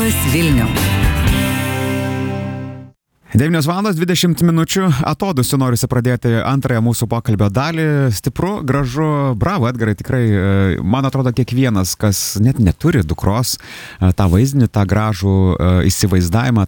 Žurnalas Vilnius. 9:20 atodūsiu norisi pradėti antrąją mūsų pokalbio dalį. Stipru, gražu, bravo Edgarai, tikrai, man atrodo, kiekvienas, kas net neturi dukros, tą vaizdinį, tą gražų įsivaizdavimą,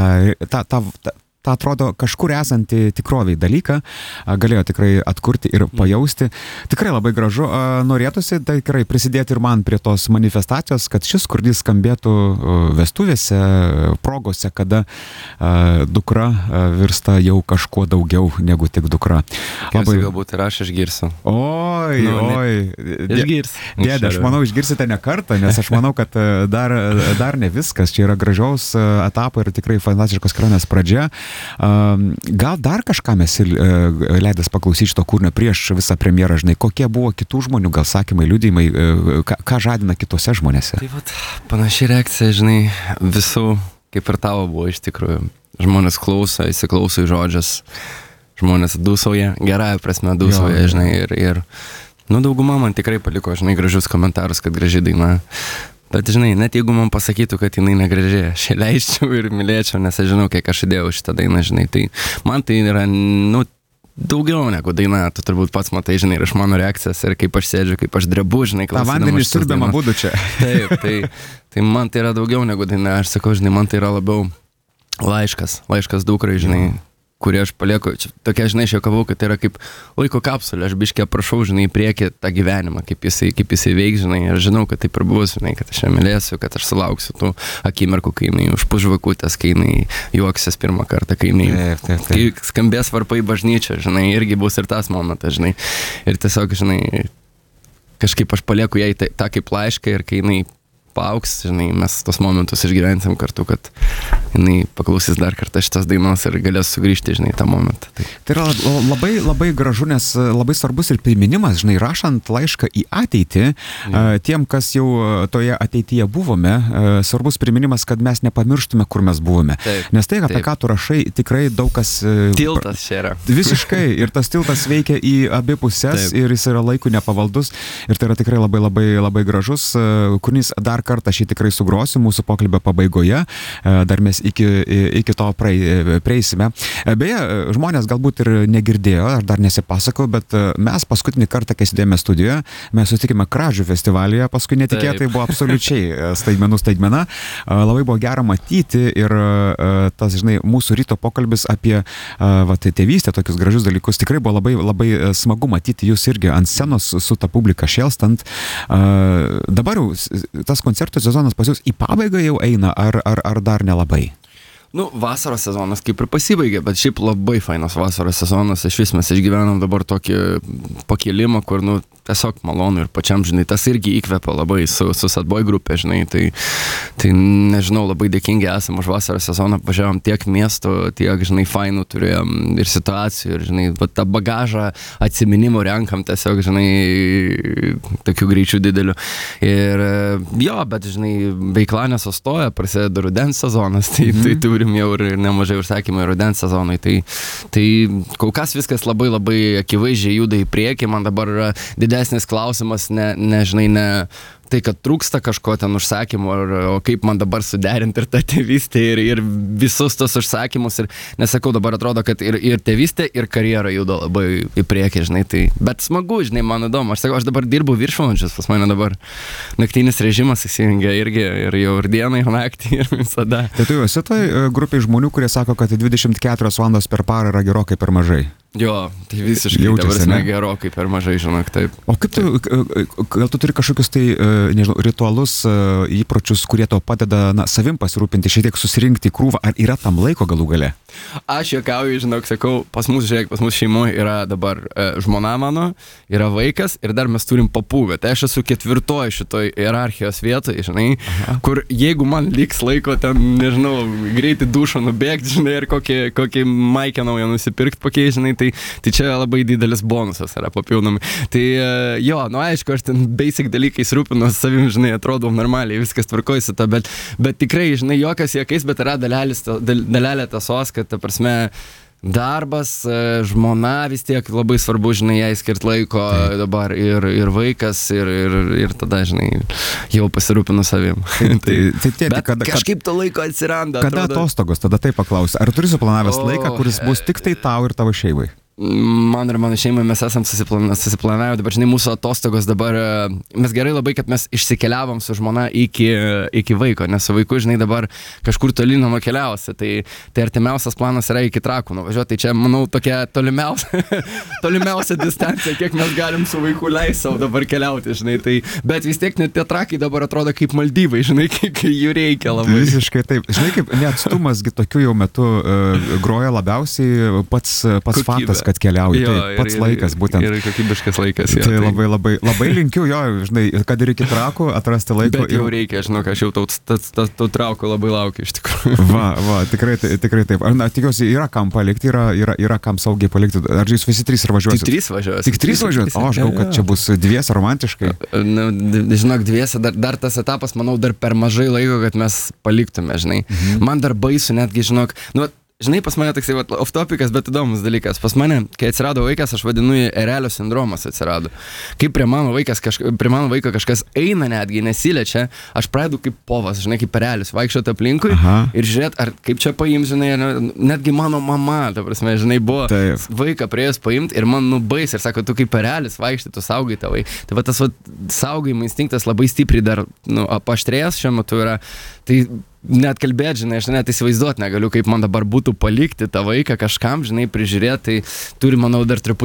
tą atrodo kažkur esantį tikroviai dalyką, galėjo tikrai atkurti ir pajausti. Tikrai labai gražu. Norėtųsi tikrai prisidėti ir man prie tos manifestacijos, kad šis kūrinys skambėtų vestuvėse, progose, kada dukra virsta jau kažkuo daugiau negu tik dukra. Labai galbūt ir aš išgirsiu. Oi. Išgirs. Dėdė, aš manau, išgirsite ne kartą, nes aš manau, kad dar ne viskas. Čia yra gražaus etapo ir tikrai fantastiškos kelionės pradžia. Gal dar kažką mes leidęs paklausyti šito kūrinio prieš visą premjerą, žinai, kokie buvo kitų žmonių, gal sakymai, liudijimai, ką žadina kitose žmonėse? Tai vat, panaši reakcija, žinai, visų, kaip ir tavo buvo iš tikrųjų. Žmonės klauso, įsiklauso į žodžius, žmonės dūsauja, gerąją prasme dūsauja, žinai, ir dauguma man tikrai paliko, žinai, gražius komentarus, kad graži daina. Bet, žinai, net jeigu man pasakytų, kad jinai negraži, aš leisčiau ir mylėčiau, nes aš žinau, kiek aš įdėjau šitą dainą, žinai, tai man tai yra, daugiau negu daina, tu turbūt pats matai, žinai, ir iš mano reakcijas, ir kaip aš sėdžiu, kaip aš drebu, žinai, klausydamas. Ta vandenį siurbiamą būdu čia. Taip, tai man tai yra daugiau negu daina, aš sakau, žinai, man tai yra labiau laiškas dukrai, žinai, kurį aš palieku, tokia, žinai, aš juokavau, kad tai yra kaip laiko kapsulė, aš biškį prašau, žinai, į priekį tą gyvenimą, kaip jisai veiks, žinai, ir žinau, kad taip ir bus, žinai, kad aš ją mylėsiu, kad aš sulauksiu tų akimirkų, kai jinai užpuš žvakutės, kai jinai juoksis pirmą kartą, kai jinai kai skambės varpai bažnyčia, žinai, irgi bus ir tas momentas, žinai, ir tiesiog, žinai, kažkaip aš palieku jai tą kaip laišką ir kai jinai paaugs, žinai, mes tos momentus išgyvensim kartu, kad jinai paklausys dar kartą šitas dainos ir galės sugrįžti, žinai, tą momentą. Tai yra labai, labai gražu, nes labai svarbus ir priminimas, žinai, rašant laišką į ateitį, tiem, kas jau toje ateityje buvome, svarbus priminimas, kad mes nepamirštume, kur mes buvome. Nes tai, apie ką tu rašai, tikrai daug kas... Tiltas čia yra. Visiškai, ir tas tiltas veikia į abi pusės ir jis yra laiku nepavaldus ir tai yra tikrai labai, labai, labai gražus. Kūrinys dar kartą šį tikrai sugrosiu mūsų pokalbio pabaigoje, dar mes iki to prieisime. Beje, žmonės galbūt ir negirdėjo, aš dar nesipasakau, bet mes paskutinį kartą, kai sėdėjome studijoje, mes susitikime Kražių festivalyje, paskui netikėtai buvo absoliučiai staigmena. Labai buvo gera matyti ir tas, žinai, mūsų ryto pokalbis apie tėvystę, tokius gražius dalykus, tikrai buvo labai, labai smagu matyti jūs irgi ant scenos su ta publika šėlstant. Dabar jau tas koncertų sezonas pas jūs į pabaigą jau eina, ar dar nelabai? Vasaros sezonas kaip ir pasibaigė, bet šiaip labai fainas vasaros sezonas, iš vis mes išgyvenam dabar tokį pakėlimą, kur, tiesiog malonu ir pačiam, žinai, tas irgi įkvepia labai su Sad Boy grupė, žinai, tai nežinau, labai dėkingi esam už vasaros sezoną, važiavom tiek miestų, tiek, žinai, fainų turėjom ir situacijų, ir, žinai, tą bagažą atsiminimų renkam tiesiog, žinai, tokių greičių didelių. Ir bet, žinai, veikla nesustoja, prasideda rudens sezonas, tai turim jau ir nemažai užsakymų rudens sezonui, tai kol kas viskas labai, labai akivaizdžiai juda į priekį, man dabar yra didesnis klausimas, ne tai, kad trūksta kažko ten užsakymų, o kaip man dabar suderinti ir tą tėvystę ir visus tos užsakymus, ir nesakau, dabar atrodo, kad ir tėvystė, ir karjera juda labai į priekį, žinai, tai, bet smagu, žinai, man įdomu, aš sakau, aš dabar dirbu viršvalandžius, pas mane dabar naktinis režimas įsijungia irgi, ir jau ir dieną, ir naktį, ir visada. Tai tu esi toj grupiai žmonių, kurie sako, kad 24 valandos per parą yra gerokai per mažai? Jo, tai visiškai dabar gerokai per mažai, žinok, taip. O kaip gal tu turi kažkokius tai, nežinau, ritualus, įpročius, kurie tau padeda, savim pasirūpinti, šiek tiek susirinkti krūvą, ar yra tam laiko galų gale? Aš juokauju, žinok, sakau, pas mūsų šeimoje yra dabar žmona mano, yra vaikas ir dar mes turim papūgą. Tai aš esu 4 šitoj hierarchijos vietoje, žinai, kur jeigu man liks laiko ten, nežinau, greitai dušą nubėgti, žinai, ir kokį maikę naują nusipirkti pakeisti, žinai, tai čia labai didelis bonusas yra papildomai. Tai aišku, aš ten basic dalykais rūpinu savim, žinai, atrodom normaliai, viskas tvarkoja su to, bet tikrai, žinai, jokas juokais, bet yra dalelė tiesos, kad, ta prasme, Darbas, žmona vis tiek labai svarbu, žinai, jai skirti laiko dabar ir vaikas, ir tada, žinai, jau pasirūpinu savim. Bet kažkaip to laiko atsiranda. Kada atostogos, tada taip paklausiu. Ar turi suplanavęs laiką, kuris bus tik tai tau ir tavo šeimai? Man ir mano šeimai mes esam susiplanavę, dabar, žinai, mūsų atostogos dabar, mes gerai labai, kad mes išsikeliavom su žmona iki vaiko, nes su vaiku, žinai, dabar kažkur toli nukeliausi, tai artimiausias planas yra iki Trakų nuvažiuoti, tai čia, manau, tokia tolimiausia distancija, kiek mes galim su vaiku leisti savo dabar keliauti, žinai, tai, bet vis tiek net tie Trakai dabar atrodo kaip Maldyvai, žinai, kai jų reikia labai. Visiškai taip, žinai, kaip neatstumasgi tokiu jau metu groja labiausiai pats faktas, kad keliauji, tai pats laikas būtent. Ir kokybiškas laikas. Tai labai linkiu jo, žinai, kad ir iki Trakų atrasti laiko. Bet jau reikia, žinau, aš jau tų Trakų labai laukiu iš tikrųjų. Va, tikrai taip. Na, tikiuosi, yra kam palikti, yra kam saugiai palikti. Ar jūs visi trys ir važiuosite? Tik trys važiuosite? O, aš galvoju, kad čia bus dviese romantiškai. Žinok, dviese, dar tas etapas, manau, dar per mažai laiko, kad mes paliktume, žinai. Man dar baisu, netgi, žinok, žinai, pas mane toksai off-topikas, bet įdomus dalykas. Pas mane, kai atsirado vaikas, aš vadinu jį erelio sindromas atsirado. Kaip prie mano vaiko kažkas eina netgi, nesiliečia, aš pradedu kaip povas, žinai, kaip erelis, vaikščioti aplinkui ir žiūrėt, ar kaip čia paims, žinai, netgi mano mama, ta prasme, žinai, buvo vaiką priėjus paimti ir man nubais ir sako, tu kaip erelis vaikšti, tu saugai tavai. Tai va tas saugojimo instinktas labai stipriai dar apaštrėjęs šiuo metu yra. Tai net kalbėti, žinai, aš net įsivaizduoti negaliu, kaip man dabar būtų palikti tą vaiką kažkam, žinai, prižiūrėti, tai turi, manau, dar truputį